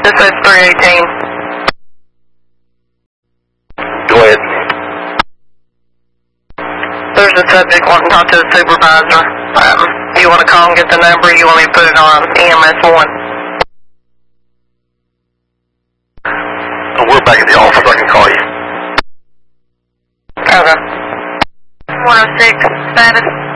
This is 318. Go ahead. There's a subject wanting to talk to the supervisor. You want to call and get the number, or you want me to put it on EMS 1? We're back at the office. I can call you. Okay. 106, status.